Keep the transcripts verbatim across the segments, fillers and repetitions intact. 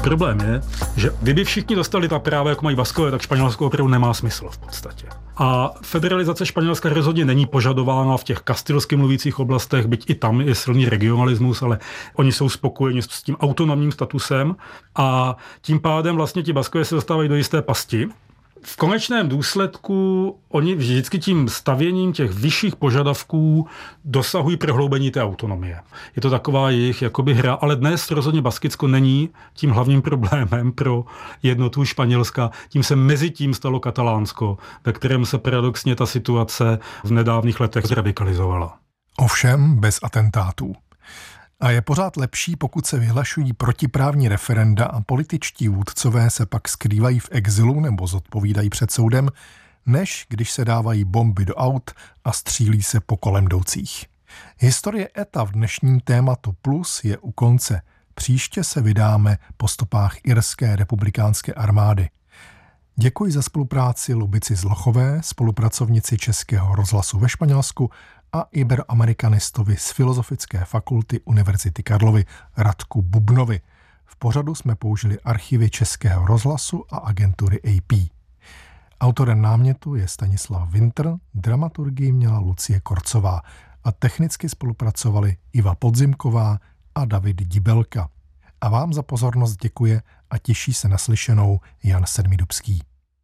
problém je, že kdyby všichni dostali ta práva, jako mají Baskové, tak Španělsko opravdu nemá smysl v podstatě. A federalizace Španělska rozhodně není požadována v těch kastilsky mluvících oblastech, byť i tam je silný regionalismus, ale oni jsou spokojeni s tím autonomním statusem a tím pádem vlastně ti Baskové se dostávají do jisté pasti. V konečném důsledku oni vždycky tím stavěním těch vyšších požadavků dosahují prohloubení té autonomie. Je to taková jejich jakoby hra, ale dnes rozhodně Baskicko není tím hlavním problémem pro jednotu Španělska. Tím se mezi tím stalo Katalánsko, ve kterém se paradoxně ta situace v nedávných letech zradikalizovala. Ovšem bez atentátů. A je pořád lepší, pokud se vyhlašují protiprávní referenda a političtí vůdcové se pak skrývají v exilu nebo zodpovídají před soudem, než když se dávají bomby do aut a střílí se po kolem jdoucích. Historie E T A v dnešním tématu Plus je u konce. Příště se vydáme po stopách irské republikánské armády. Děkuji za spolupráci Lubici Zlochové, spolupracovnici Českého rozhlasu ve Španělsku, a iberoamerikanistovi z Filozofické fakulty Univerzity Karlovy Radku Bubnovi. V pořadu jsme použili archivy Českého rozhlasu a agentury A P. Autorem námětu je Stanislav Winter, dramaturgii měla Lucie Korcová a technicky spolupracovali Iva Podzimková a David Dibelka. A vám za pozornost děkuje a těší se na slyšenou Jan Sedmidubský.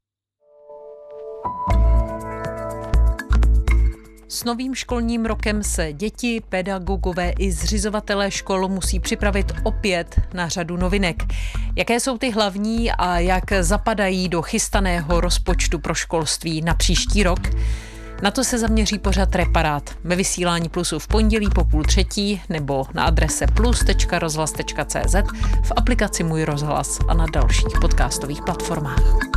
S novým školním rokem se děti, pedagogové i zřizovatelé škol musí připravit opět na řadu novinek. Jaké jsou ty hlavní a jak zapadají do chystaného rozpočtu pro školství na příští rok? Na to se zaměří pořad Reparát ve vysílání Plusu v pondělí po půl třetí nebo na adrese plus tečka rozhlas tečka cé zet, v aplikaci Můj rozhlas a na dalších podcastových platformách.